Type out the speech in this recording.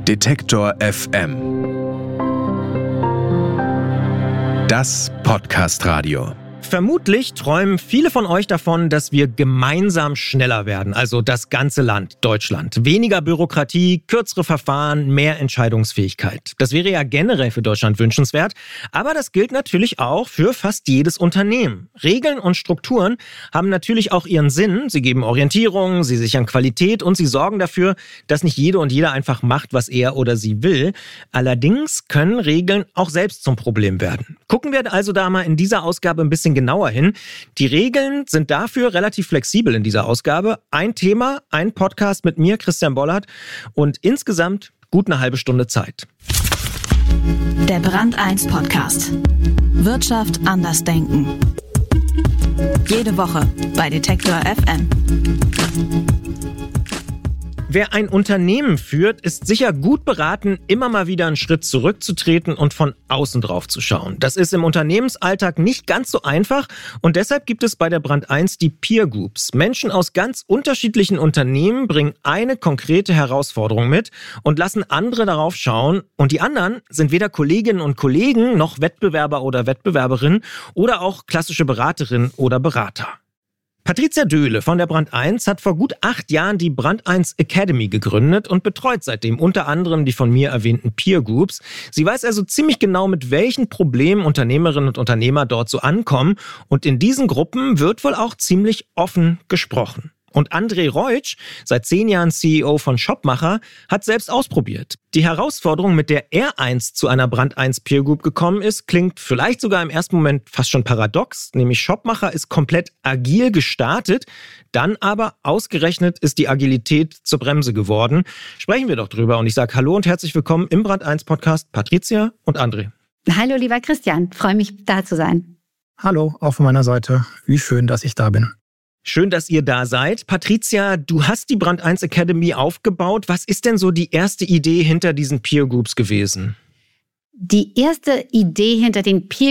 Detektor FM. Das Podcast-Radio. Vermutlich träumen viele von euch davon, dass wir gemeinsam schneller werden, also das ganze Land, Deutschland. Weniger Bürokratie, kürzere Verfahren, mehr Entscheidungsfähigkeit. Das wäre ja generell für Deutschland wünschenswert, aber das gilt natürlich auch für fast jedes Unternehmen. Regeln und Strukturen haben natürlich auch ihren Sinn. Sie geben Orientierung, sie sichern Qualität und sie sorgen dafür, dass nicht jede und jeder einfach macht, was er oder sie will. Allerdings können Regeln auch selbst zum Problem werden. Gucken wir also da mal in dieser Ausgabe ein bisschen genauer hin. Die Regeln sind dafür relativ flexibel in dieser Ausgabe. Ein Thema, ein Podcast mit mir, Christian Bollert, und insgesamt gut eine halbe Stunde Zeit. Der Brand 1 Podcast. Wirtschaft anders denken. Jede Woche bei Detektor FM. Wer ein Unternehmen führt, ist sicher gut beraten, immer mal wieder einen Schritt zurückzutreten und von außen drauf zu schauen. Das ist im Unternehmensalltag nicht ganz so einfach und deshalb gibt es bei der Brand 1 die Peer Groups. Menschen aus ganz unterschiedlichen Unternehmen bringen eine konkrete Herausforderung mit und lassen andere darauf schauen. Und die anderen sind weder Kolleginnen und Kollegen noch Wettbewerber oder Wettbewerberinnen oder auch klassische Beraterinnen oder Berater. Patricia Döhle von der Brand 1 hat vor gut 8 Jahren die Brand 1 Academy gegründet und betreut seitdem unter anderem die von mir erwähnten Peer Groups. Sie weiß also ziemlich genau, mit welchen Problemen Unternehmerinnen und Unternehmer dort so ankommen. Und in diesen Gruppen wird wohl auch ziemlich offen gesprochen. Und André Reutsch, seit 10 Jahren CEO von Shopmacher, hat selbst ausprobiert. Die Herausforderung, mit der er einst zu einer Brand 1 Peer Group gekommen ist, klingt vielleicht sogar im ersten Moment fast schon paradox. Nämlich Shopmacher ist komplett agil gestartet, dann aber ausgerechnet ist die Agilität zur Bremse geworden. Sprechen wir doch drüber und ich sage Hallo und herzlich willkommen im Brand 1 Podcast Patricia und André. Hallo lieber Christian, freue mich da zu sein. Hallo, auch von meiner Seite. Wie schön, dass ich da bin. Schön, dass ihr da seid. Patricia, du hast die Brand 1 Academy aufgebaut. Was ist denn so die erste Idee hinter diesen Peer Groups gewesen? Die erste Idee hinter den Peer